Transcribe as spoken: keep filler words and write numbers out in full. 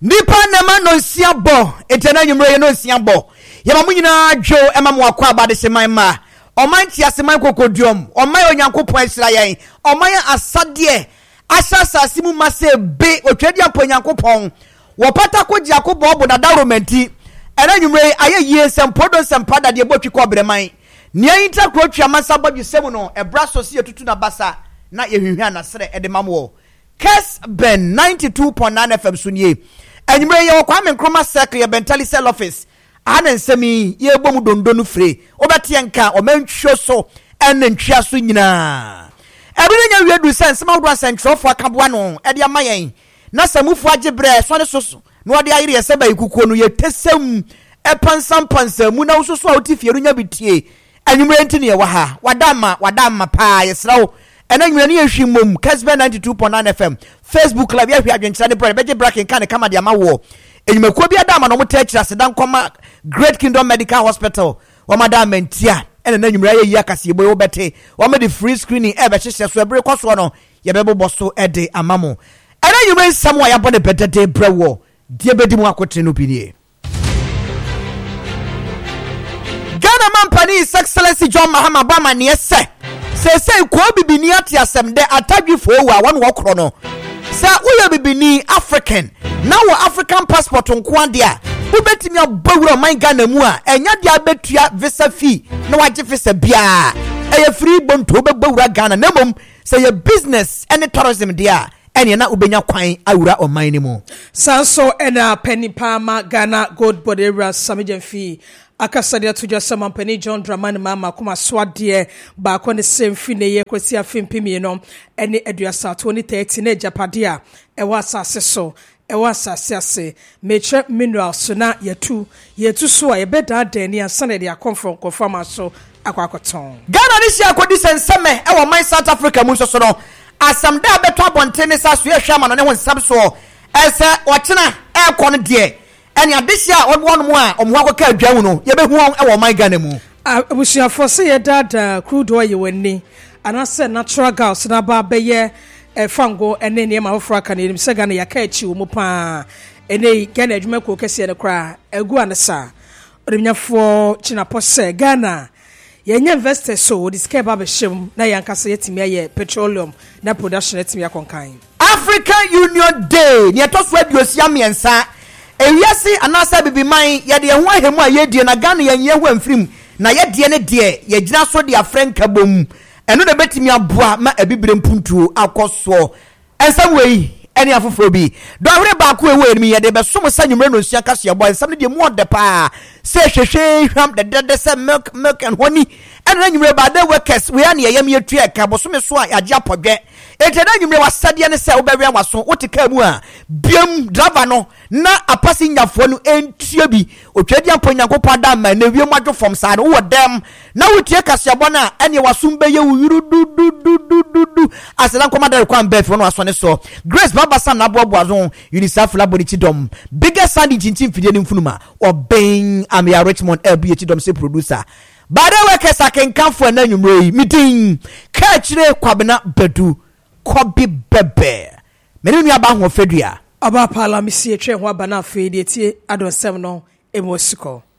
Nipa nema no siabo etena nyumre no siabo yama munyina dwo ema mo akwa abade seman ma oman ti aseman kokodiom oman onyankopon asira yen oman asade asasa simu mase be otwadi ampo nyankopon wo pata ko giakobo obo na daromenti ena nyumre aye yie sempodo sempada de botwi ko breman nia inta kro twa masa bodwi semu no ebra so se tutu na basa na yehwehwa na sere edemamwo Kes Ben ninety-two point nine F M sunye Enyimre ye Kwame Nkrumah circle ye Bentali cell office ana nsemi ye bomu dondonu fre obete nka o mentwo so enne ntwa so nyina ebire nya wiedu sense ma wodo sentrofo akaboa no e de amayen na samufu agebre so ne soso no de ayire ye seba ikukuo no ye tesem e pansam pansamu na wososo a wotifieru nya bitie enyimre ntine ye wa ha wadama wadama pa ye srawo ena nyina ne yehwi mom Kesben ninety-two point nine F M Facebook live yehwi adwenkyira ne brother beje bracket kan kama de amawo enyimekuo bi adama no mota akira sedan koma Great Kingdom Medical Hospital wa madam mentia ena na nyimra ye yakase ebo wo bete wa me the free screening e be hyehyɛ so ebre kwaso no ye bebo so e de amamo ena nyimra nsam wa yabɔ ne bedede brewo die bedi mu akotre no pinie Ghana Mampani His Excellency John Mahama Bama ne ese se se ko bibini ati asem de atadwifo wa won wo kro no sa uye bibini African na wo African passport nko ade a ubetimi abawura man Ghana mu a enya de abetua visa fee na waje visa bia eye free bonto bebawura Ghana na mom say your business any tourism de a enya na ubenya kwan awura oman ni mu sanso ena penny palma Ghana gold body ras samijen fee akasade atoja samampani John Dramani mama kuma swade ba ko ne semfi ne ye kwasi afempimi no ene aduasa twenty thirty na japade a e wasase so e wasase ase metre mineral so na yetu yetu so a ye beda dan ne ansane de akonfront kofama so akwakoton Ghana ni sia akodi senseme e wo man South Africa mu so so no asam da beto abontene sa so ye hwama no ne ho nsam so ese ochena e ko no de eni adisia odwo no mu a omwa kwaka adwawu no ye behu e wo man Ghana mu abusuafo se ye dada crude oil wani anase natural gas na ba beye e fango ene ne ma hofra kan enim se Ghana ya ka achi wo mu pa ene Ghana adwuma ko kese ne kra egu anesa odemnyafo chinapo se Ghana yenye investors so diske ba be shem na yankasa yetimi aye petroleum na production yetimi akonkan African Union Day ne to so aduosia miensa ewiase anasa bibiman ye de ho ahemu a ye die na Ghana ye ye ho amfrim na ye die ne de ye gina so de afrenka bom eno na betimi aboa ma abibire mpuntuo akoso ensam wei eni afoforo bi do ahre ba ko ewe mi ye de be som sanyumre no sia kase boy ensam ne de mu ode pa se hwehwe hwam de de se milk milk and honey eno nyumre ba de workers we an ye yam ye tu e ka bo som so a age apodwe etena nyumre wasade ne se wo bewe waso wotika mu a biam driver no na apasi nyafo no entua bi otwadi ampo nyankopon da ma na wiem adwo from side wo dem na wotie kase bo na ene wasum be ye wuru du du du du du asela komanda kwa mbefo no waso ne so Grace Baba Sam na bobo azon UNICEF laborichi dom biggest sandy chinchin fidie ni mfunuma obeng amia Richmond L B H dom se producer bade workers akenkanfo na nwumrei meeting ka kire kwabena badu kobi bebe meni nua ba ho fedua aba pala misi etwe ho aba na afei de tie adonsem no emosiko